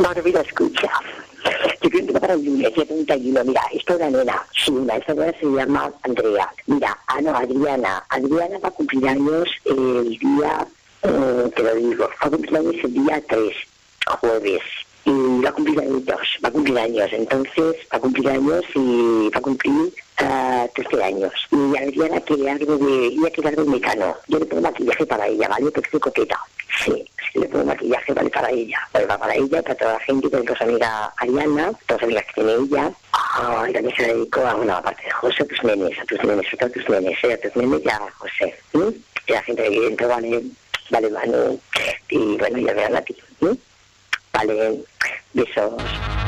Bueno, mira, escucha. Yo creo que para el lunes, día 31, mira, esta una nena, sí, esta nena se llama Andrea. Mira, Adriana. Adriana va a cumplir años el día, te lo digo, va a cumplir años el día 3, jueves. Y va a cumplir años, entonces va a cumplir años y va a cumplir 13 años. Y Adriana quiere algo de Mecano. Yo le pongo maquillaje para ella, ¿vale? Porque soy coqueta. Sí, le pongo maquillaje, ¿vale? Para ella. Pues va para ella, para toda la gente, para su amiga Ariana, todas las amigas que tiene ella. Y también se la dedico a una parte de José, a tus nenes, a tus nenes y a José. Y la gente de aquí dentro, vale, Manu. Y bueno, ya vean a ti. Vale, besos.